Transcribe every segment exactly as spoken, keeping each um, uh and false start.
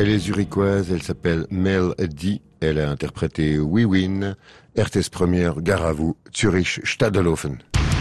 Elle est zurichoise, elle s'appelle Mel D. Elle a interprété We Win, R T S Première, gare à vous, Zurich Stadelhofen.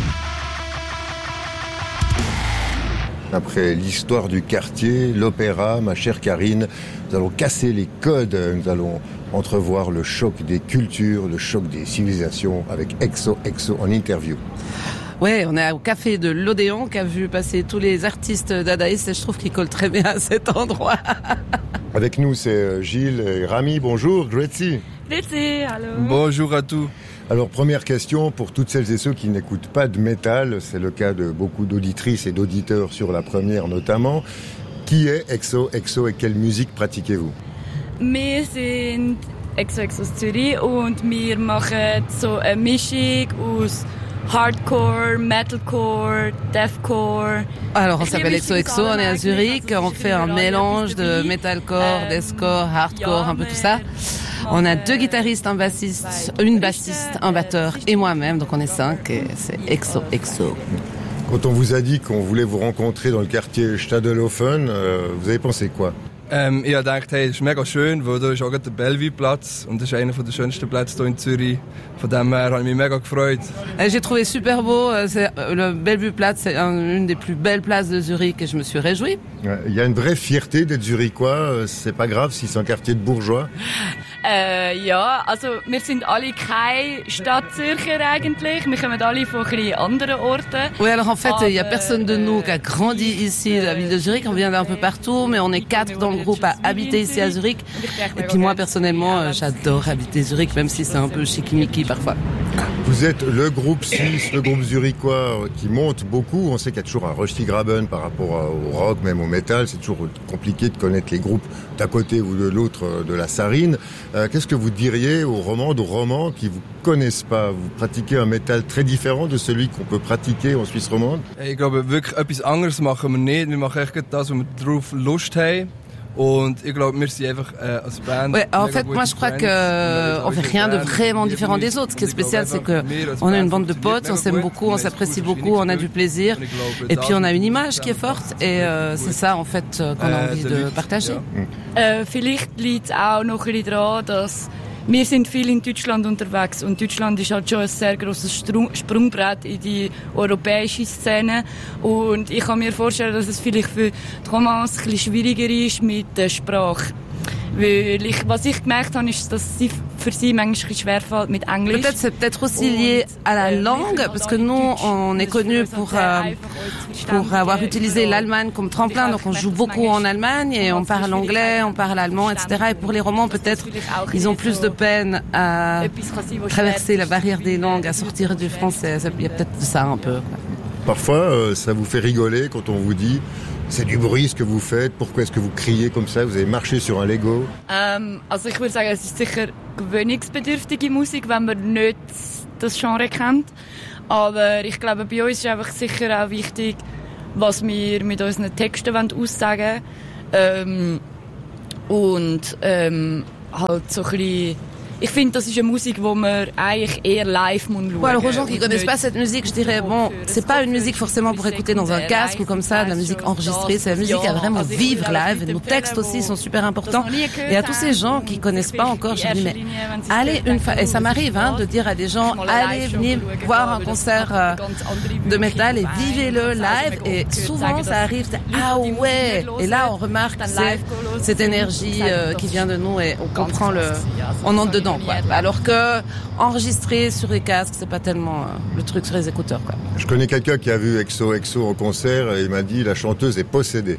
Après l'histoire du quartier, l'opéra, ma chère Karine, nous allons casser les codes, nous allons entrevoir le choc des cultures, le choc des civilisations avec X O X O en interview. Ouais, on est au café de l'Odéon qui a vu passer tous les artistes dadaïstes et je trouve qu'ils collent très bien à cet endroit. Avec nous, c'est Gilles et Rami. Bonjour, Grüezi. Grüezi, allô. Bonjour à tous. Alors, première question pour toutes celles et ceux qui n'écoutent pas de métal. C'est le cas de beaucoup d'auditrices et d'auditeurs sur la première notamment. Qui est X O X O et quelle musique pratiquez-vous? Wir sind X O X O aus Zürich und wir machen so eine Mischung aus Hardcore, Metalcore, Deathcore. Alors on s'appelle X O X O, on est à Zurich, on fait un mélange de metalcore, deathcore, hardcore, un peu tout ça. On a deux guitaristes, un bassiste, une bassiste, un batteur et moi-même, donc on est cinq et c'est X O X O. Quand on vous a dit qu'on voulait vous rencontrer dans le quartier Stadelhofen, euh, vous avez pensé quoi? Ähm, ich habe gedacht, hey, das ist mega schön, weil da ist auch gerade der Bellevue-Platz und das ist einer der schönsten Plätze hier in Zürich. Von dem her habe ich mich mega gefreut. J'ai trouvé super beau, c'est, le Bellevue-Platz, c'est une des plus belles places de Zurich et je me suis réjouie. Il y a une vraie fierté d'être zurichois, c'est pas grave si c'est un quartier de bourgeois. Äh, ja, also wir sind alle keine Stadtzürcher eigentlich, wir kommen alle von ein bisschen anderen Orten. Oui, alors en fait, il y a personne de nous qui a grandi ici, la ville de Zurich, on vient d'un peu partout, mais on est quatre dans le groupe à habiter ici à Zurich. Et puis moi, personnellement, j'adore habiter Zurich, même si c'est un peu chiquimiki parfois. Vous êtes le groupe suisse, le groupe zurichois qui monte beaucoup. On sait qu'il y a toujours un Röstigraben par rapport au rock, même au métal. C'est toujours compliqué de connaître les groupes d'un côté ou de l'autre de la Sarine. Euh, qu'est-ce que vous diriez aux romandes, aux romans qui vous connaissent pas? Vous pratiquez un métal très différent de celui qu'on peut pratiquer en Suisse romande? Ich glaube, wirklich etwas anderes machen wir nicht. Wir machen echt das, was wir drauf Lust haben. Und ich glaube, wir sind einfach äh, als Band. Ouais, en fait, moi, je crois que on fait rien de vraiment différent des autres. Ce qui est spécial, c'est que on a une bande de potes, on s'aime beaucoup, on s'apprécie beaucoup, on a du plaisir, et puis on a une image qui est forte, et euh, c'est ça, en fait, qu'on a envie de partager. Äh, vielleicht liegt es auch noch ein bisschen daran, dass wir sind viel in Deutschland unterwegs und Deutschland ist halt schon ein sehr grosses Sprungbrett in die europäische Szene und ich kann mir vorstellen, dass es vielleicht für die Romans ein bisschen schwieriger ist mit der Sprache. Weil ich, was ich gemerkt habe, ist, dass sie, für sie manchmal schwerfällt mit Englisch. Peut-être, c'est peut-être aussi lié à la langue, parce que nous, on est connus pour, euh, pour avoir utilisé l'Allemagne comme tremplin, donc on joue beaucoup en Allemagne et on parle anglais, on parle allemand, et cetera. Et pour les romans, peut-être, ils ont plus de peine à traverser la barrière des langues, à sortir du français. Il y a peut-être ça un peu. Parfois, euh, ça vous fait rigoler quand on vous dit c'est du bruit ce que vous faites, pourquoi est-ce que vous criez comme ça, vous avez marché sur un Lego? Ähm, also ich würde sagen, es ist sicher gewöhnungsbedürftige Musik, wenn man nicht das Genre kennt. Aber ich glaube, bei uns ist einfach sicher auch wichtig, was wir mit unseren Texten aussagen wollen. Ähm, und ähm, halt so ein bisschen. Ich finde, das ist eine Musik, die man eigentlich eher live schauen muss. Ouais, alors aux gens qui connaissent pas cette musique, je dirais, bon, c'est pas une musique forcément pour écouter dans un casque ou comme ça, de la musique enregistrée, c'est la musique à vraiment vivre live. Et nos textes aussi sont super importants. Et à tous ces gens qui connaissent pas encore, je dis, mais allez une fois, et ça m'arrive, hein, de dire à des gens, allez venir voir un concert euh, de métal et vivez-le live. Et souvent, ça arrive, c'est, ah ouais! Et là, on remarque que c'est cette énergie euh, qui vient de nous et on comprend le, on entre dedans. Quoi. Alors que enregistrer sur les casques, c'est pas tellement euh, le truc sur les écouteurs. Quoi. Je connais quelqu'un qui a vu X O X O en concert et il m'a dit la chanteuse est possédée.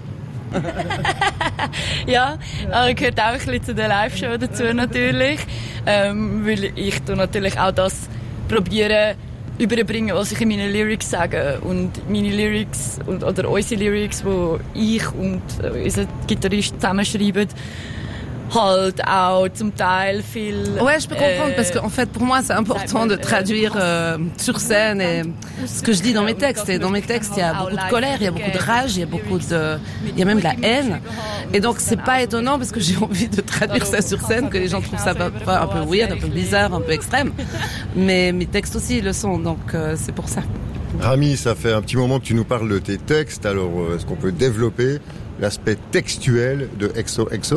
Ja, er gehört auch ein bisschen zu der Live-Show dazu natürlich, ähm, weil ich tu natürlich auch das probiere überbringen, was ich in meinen Lyrics sage und meine Lyrics und, oder unsere Lyrics, die ich und unser Gitarrist zusammenschreiben. Halt auch zum Teil viel. Ouais, je peux comprendre, parce qu'en fait, pour moi, c'est important de traduire euh, sur scène et ce que je dis dans mes textes. Et dans mes textes, il y a beaucoup de colère, il y a beaucoup de rage, il y a beaucoup de, il y a même de la haine. Et donc, c'est pas étonnant parce que j'ai envie de traduire ça sur scène, que les gens trouvent ça un peu weird, un peu bizarre, un peu extrême. Mais mes textes aussi le sont, donc euh, c'est pour ça. Rami, ça fait un petit moment que tu nous parles de tes textes. Alors, est-ce qu'on peut développer l'aspect textuel de X O X O?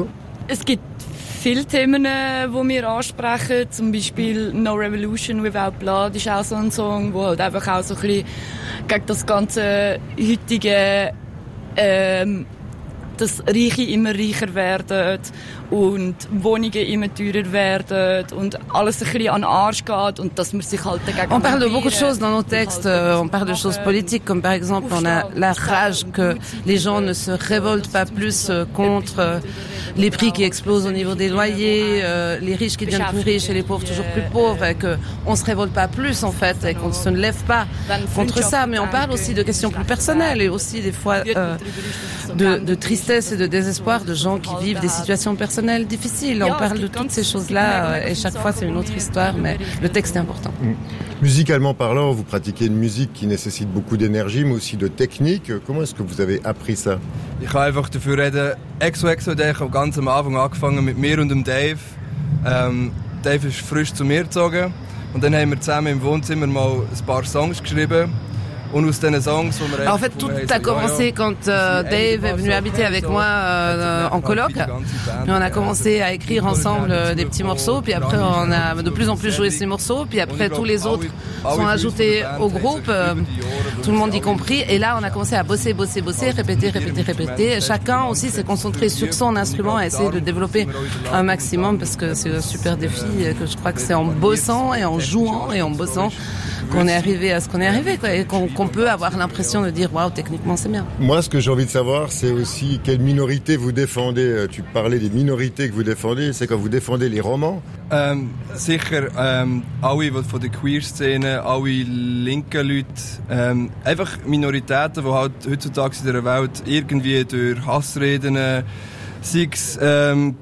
es gibt viele Themen, die wir ansprechen. Zum Beispiel No Revolution Without Blood ist auch so ein Song, der halt einfach auch so ein bisschen gegen das ganze heutige, ähm, dass Reiche immer reicher werden und Wohnungen immer teurer werden und alles ein bisschen an den Arsch geht und dass man sich halt dagegen... On parle de beaucoup de choses dans nos textes, on parle de choses politiques, comme par exemple on a la rage que les gens ne se révoltent pas plus contre les prix qui explosent au niveau des loyers, euh, les riches qui deviennent plus riches et les pauvres toujours plus pauvres, et qu'on se révolte pas plus en fait, et qu'on se ne lève pas contre ça. Mais on parle aussi de questions plus personnelles et aussi des fois euh, de, de tristesse et de désespoir de gens qui vivent des situations personnelles difficiles. On parle de toutes ces choses-là et chaque fois c'est une autre histoire, mais le texte est important. Mmh. Musicalement parlant, vous pratiquez une musique qui nécessite beaucoup d'énergie, mais aussi de technique. Comment est-ce que vous avez appris ça? Ich kann einfach dafür reden, Exo Exo, der hat ganz am Anfang angefangen mit mir und dem Dave. Ähm, Dave ist frisch zu mir gezogen und dann haben wir zusammen im Wohnzimmer mal ein paar Songs geschrieben. Und aus diesen Songs, wo wir en fait, tout a commencé quand euh, Dave est venu habiter avec moi euh, en coloc. Et on a commencé à écrire ensemble euh, des petits morceaux, puis après on a de plus en plus joué ces morceaux, puis après tous les autres sont ajoutés au groupe, euh, tout le monde y compris. Et là, on a commencé à bosser, bosser, bosser, répéter, répéter, répéter. Chacun aussi s'est concentré sur son instrument et essayer de développer un maximum, parce que c'est un super défi, que je crois que c'est en bossant et en jouant et en bossant qu'on est arrivé à ce qu'on est arrivé, quoi, et qu'on, qu'on peut avoir l'impression de dire waouh, techniquement c'est bien. Moi, ce que j'ai envie de savoir, c'est aussi quelle minorité vous défendez. Tu parlais des minorités que vous défendez, c'est quand vous défendez les romans. Ähm, sicher, ähm, alle von der Queer-Szene, alle linken Leute, ähm, einfach Minoritäten, die halt heutzutage in der Welt irgendwie durch Hassreden, sei es ähm,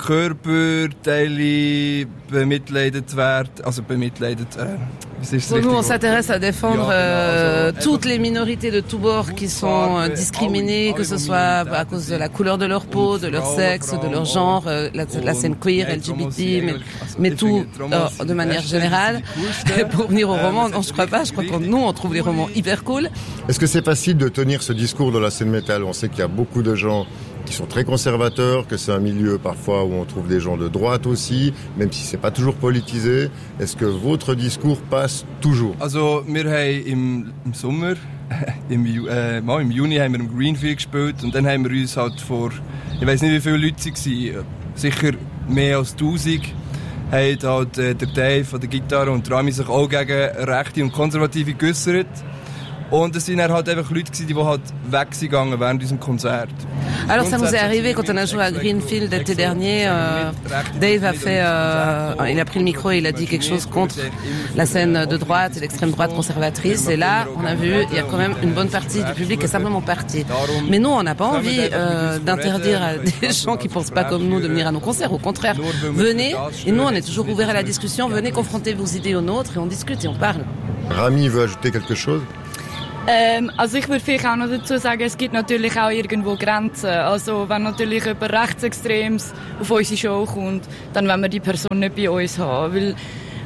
Körperteile bemitleidet werden, also bemitleidet, äh, Pour nous, on s'intéresse à défendre euh, toutes les minorités de tous bords qui sont euh, discriminées, que ce soit à cause de la couleur de leur peau, de leur sexe, de leur genre, euh, la, la scène queer, L G B T, mais, mais tout euh, de manière générale. Et pour venir au roman, non, je crois pas. Je crois que nous, on trouve les romans hyper cool. Est-ce que c'est facile de tenir ce discours dans la scène métal? On sait qu'il y a beaucoup de gens qui sont très conservateurs, que c'est un milieu parfois où on trouve des gens de droite aussi, même si c'est pas toujours politisé. Est-ce que votre discours passe toujours? Also, wir haben im, im Sommer, im, äh, mal im Juni haben wir im Greenfield gespielt und dann haben wir uns halt vor, ich weiss nicht wie viele Leute es waren, sicher mehr als tausend, haben halt äh, der Dave von der Gitarre und Rami sich auch gegen Rechte und Konservative geäussert. Und es sind halt einfach Leute, die halt weg sind gegangen während diesem Konzert. Alors ça nous est arrivé quand on a joué à Greenfield l'été dernier. Euh, Dave a fait, euh, il a pris le micro et il a dit quelque chose contre la scène de droite et l'extrême droite conservatrice. Et là, on a vu, il y a quand même une bonne partie du public qui est simplement partie. Mais nous, on n'a pas envie euh, d'interdire à des gens qui pensent pas comme nous de venir à nos concerts. Au contraire, venez. Et nous, on est toujours ouverts à la discussion. Venez confronter vos idées aux nôtres et on discute et on parle. Rami veut ajouter quelque chose? Ähm, also ich würde vielleicht auch noch dazu sagen, es gibt natürlich auch irgendwo Grenzen. Also wenn natürlich jemand Rechtsextremes auf unsere Show kommt, dann wollen wir die Person nicht bei uns haben. Weil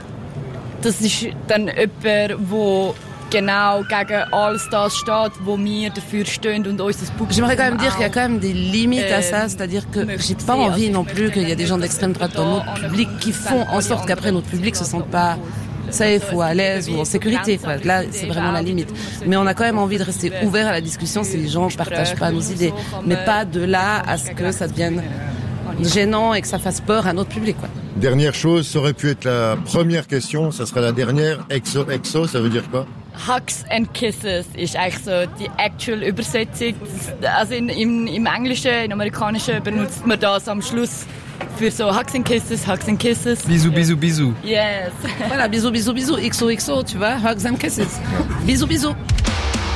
das ist dann jemand, der genau gegen alles das steht, wo wir dafür stehen und uns das Publikum. J'aimerais quand même dire qu'il y a quand même des limites à ça, c'est-à-dire que j'ai pas envie non plus qu'il y a des gens d'extrême droite dans notre public qui font en sorte qu'après notre public se sente pas safe ou à l'aise ou en sécurité, quoi. Là, c'est vraiment la limite. Mais on a quand même envie de rester ouvert à la discussion si les gens ne partagent pas nos idées. Mais pas de là à ce que ça devienne gênant et que ça fasse peur à notre public, quoi. Dernière chose, ça aurait pu être la première question, ça sera la dernière. Exo, exo, ça veut dire quoi? Hugs and Kisses ist eigentlich so die actual Übersetzung. Also in, im, im Englischen, im Amerikanischen benutzt man das am Schluss für so Hugs and Kisses, Hugs and Kisses. Bisous, bisous, bisous. Yes. Voilà, bisous, bisous, bisous. X O X O, tu vois, hugs and kisses. Bisous, bisous.